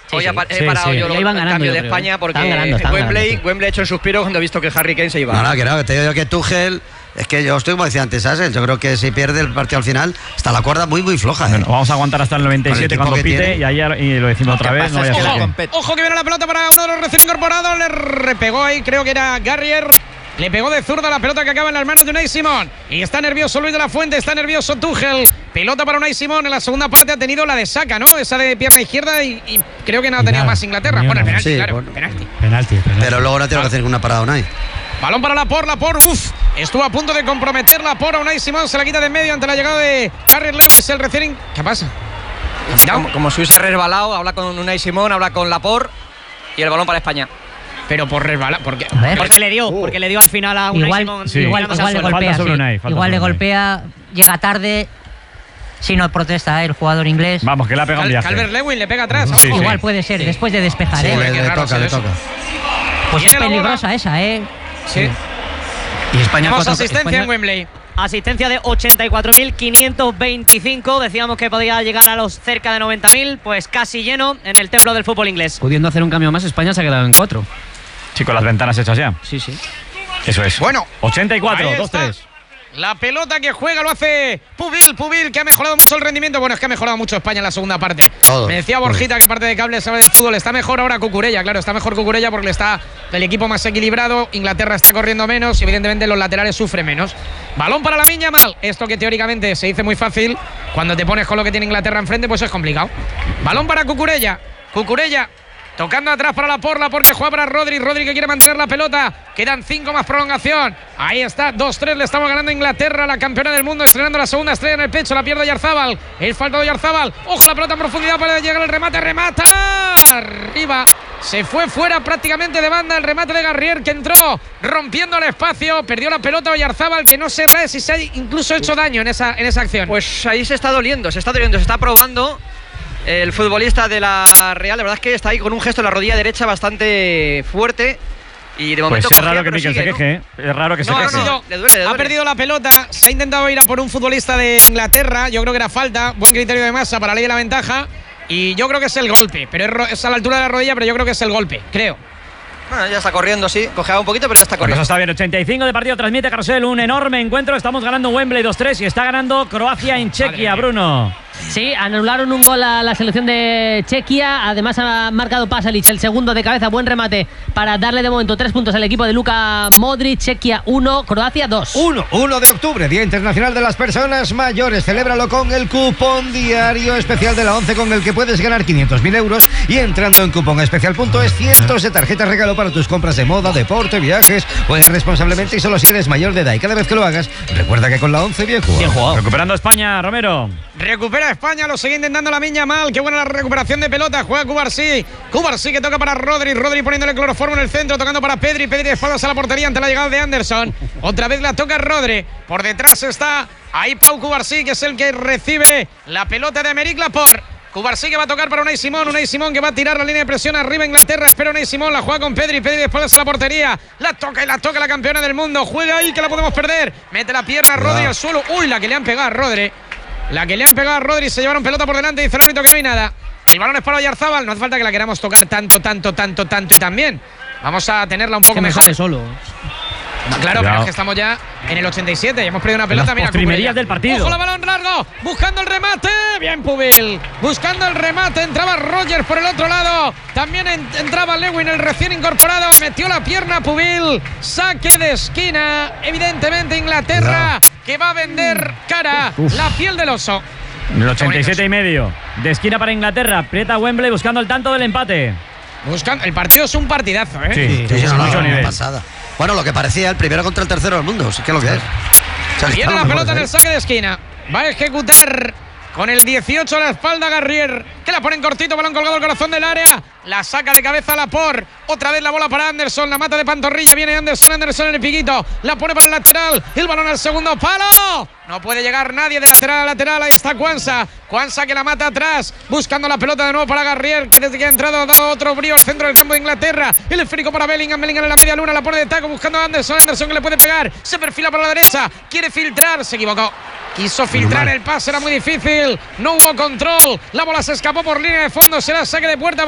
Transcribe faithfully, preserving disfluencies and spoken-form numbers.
Sí, Hoy sí, he sí, parado sí. yo ya el iban ganando, cambio yo de creo, España ¿eh? porque Estaban ganando, estaban Wembley, ganando. Wembley ha hecho un suspiro cuando ha visto que Harry Kane se iba. No, no, claro, te digo que Tuchel, es que yo estoy como decía antes, Axel, yo creo que si pierde el partido al final, está la cuerda muy, muy floja. ¿eh? Bueno, vamos a aguantar hasta el noventa y siete Con el cuando equipo pite que y, ayer, y lo decimos otra vez. No voy a Ojo, hacer qué. ojo que viene la pelota para uno de los recién incorporados. Le repegó ahí, creo que era Garrier. Le pegó de zurda la pelota que acaba en las manos de Unai Simón. Y está nervioso Luis de la Fuente, está nervioso Tuchel. Pelota para Unai Simón. En la segunda parte ha tenido la de Saka, ¿no? Esa de pierna izquierda y, y creo que no ha tenido más Inglaterra. Bueno, el penalti, Sí, claro. bueno. Penalti. Penalti, penalti. Pero luego no tiene que hacer ninguna parada Unai. Balón para Laporte, Laporte, uff, estuvo a punto de comprometer Laporte a Unai Simón, se la quita de en medio ante la llegada de Garrier Lewis, el recién. ¿Qué pasa? Como, como Suiza ha resbalado, habla con Unai Simón, habla con Laporte y el balón para España. Pero por resbalar, ¿por qué? Porque le dio, Uh. porque le dio al final a Unai Igual, Simón. Sí. igual, tirándose igual al le suelo. golpea, Falta sobre sí. Unai, falta igual le sobre Unai. golpea, llega tarde. Si no protesta, ¿eh? El jugador inglés. Vamos, que le ha pegado un Cal- viaje. Calvert Lewin le pega atrás. Sí, ojo. sí. Igual puede ser, después de despejar, Sí, ¿eh? le, qué le raro toca, le ser eso. toca. Pues es Viene la bola. peligrosa esa, ¿eh? Sí. Y España Tenemos cuatro- asistencia España- en Wembley. Asistencia de ochenta y cuatro mil quinientos veinticinco. Decíamos que podía llegar a los cerca de noventa mil. Pues casi lleno en el templo del fútbol inglés. Pudiendo hacer un cambio más, España se ha quedado en cuatro. Sí, con las ventanas hechas ya. Sí, sí. Eso es. Bueno, ochenta y cuatro, ahí dos está. tres. La pelota que juega lo hace Pubil, Pubil, que ha mejorado mucho el rendimiento. Bueno, es que ha mejorado mucho España en la segunda parte. Todo. Me decía Borjita que aparte de cable sabe de fútbol. Está mejor ahora Cucurella, claro, está mejor Cucurella porque está el equipo más equilibrado. Inglaterra está corriendo menos y evidentemente los laterales sufren menos. Balón para Lamine Yamal. Esto que teóricamente se dice muy fácil, cuando te pones con lo que tiene Inglaterra enfrente, pues es complicado. Balón para Cucurella. Cucurella tocando atrás para Laporte, Laporte que juega para Rodri, Rodri que quiere mantener la pelota. Quedan cinco más prolongación. Ahí está, dos tres, le estamos ganando a Inglaterra, la campeona del mundo, estrenando la segunda estrella en el pecho, la pierde Yarzábal. El falta de Yarzábal. Ojo la pelota en profundidad para llegar el remate, remata. Arriba. Se fue fuera prácticamente de banda el remate de Garrier que entró rompiendo el espacio. Perdió la pelota Oyarzábal que no sé si se ha incluso hecho daño en esa, en esa acción. Pues ahí se está doliendo, se está doliendo, se está probando. El futbolista de la Real, la verdad es que está ahí con un gesto en la rodilla derecha bastante fuerte. Y de Pues momento es cogía, raro que pero Mikel se sigue, ¿no? queje, ¿eh? Es raro que se No, no, queje. no, le duele, le Ha duele. perdido la pelota, se ha intentado ir a por un futbolista de Inglaterra. Yo creo que era falta, buen criterio de Massa para la ley de la ventaja. Y yo creo que es el golpe, pero es, ro- es a la altura de la rodilla, pero yo creo que es el golpe, creo. Bueno, ya está corriendo, sí, cojeaba un poquito, pero ya está Bueno, eso corriendo. está bien, ochenta y cinco de partido, transmite Carrusel, un enorme encuentro. Estamos ganando Wembley dos tres y está ganando Croacia en Chequia, Bruno. Sí, anularon un gol a la selección de Chequia. Además ha marcado Pasalic el segundo de cabeza. Buen remate para darle de momento tres puntos al equipo de Luka Modric. Chequia uno, Croacia dos. uno, uno de octubre, Día Internacional de las Personas Mayores. Celébralo con el cupón diario especial de la ONCE con el que puedes ganar quinientos mil euros y entrando en cuponespecial punto es cientos de tarjetas regalo para tus compras de moda, deporte, viajes. Juega responsablemente y solo si eres mayor de edad. Y cada vez que lo hagas, recuerda que con la ONCE bien jugado. Bien jugado. Recuperando a España, Romero. Recupera España, lo sigue intentando Lamine Yamal. Qué buena la recuperación de pelota. Juega Cubarsí. Cubarsí que toca para Rodri. Rodri poniéndole cloroformo en el centro, tocando para Pedri. Pedri de espaldas a la portería ante la llegada de Anderson. Otra vez la toca Rodri. Por detrás está ahí Pau Cubarsí, que es el que recibe la pelota de Aymeric Laporte. Cubarsí que va a tocar para Unai Simón. Unai Simón que va a tirar la línea de presión arriba Inglaterra. Espera Unai Simón, la juega con Pedri. Pedri de espaldas a la portería. La toca y la toca la campeona del mundo. Juega ahí que la podemos perder. Mete la pierna Rodri al suelo. Uy, la que le han pegado a Rodri. La que le han pegado a Rodri, se llevaron pelota por delante. Dice el árbitro que no hay nada. El balón es para Oyarzábal. No hace falta que la queramos tocar tanto, tanto, tanto, tanto y también. Vamos a tenerla un poco Que me mejor. sale solo. Claro, Cuidado. pero es que estamos ya en el ochenta y siete y hemos perdido una pelota. las Mira, postrimerías Cucurella. del partido. Ojo, la balón largo. Buscando el remate. Bien, Pubil. Buscando el remate. Entraba Rogers por el otro lado. También en- entraba Lewin, el recién incorporado. Metió la pierna Pubil. Saque de esquina. Evidentemente, Inglaterra que va a vender cara. Uf. La piel del oso. En el ochenta y siete y medio. De esquina para Inglaterra. Aprieta Wembley buscando el tanto del empate. Buscan, el partido es un partidazo, ¿eh? Sí, Sí, sí, no, no, mucho no, nivel. pasada. Bueno, lo que parecía el primero contra el tercero del mundo, sí que es lo que es. O sea, que Viene están la los pelota en el mejores saque de esquina. Va a ejecutar con el dieciocho a la espalda Garrier, que la pone en cortito, balón colgado al corazón del área. La saca de cabeza Laporte. Otra vez la bola para Anderson, la mata de pantorrilla. Viene Anderson, Anderson en el piquito. La pone para el lateral. El balón al segundo palo. No puede llegar nadie de lateral a lateral. Ahí está Kwanza. Kwanza que la mata atrás. Buscando la pelota de nuevo para Garrier, que desde que ha entrado ha dado otro brío al centro del campo de Inglaterra. El esférico para Bellingham. Bellingham en la media luna. La pone de taco buscando a Anderson. Anderson que le puede pegar. Se perfila para la derecha. Quiere filtrar. Se equivocó. Quiso filtrar el pase. Era muy difícil. No hubo control. La bola se escapó por línea de fondo. Será saque de puerta.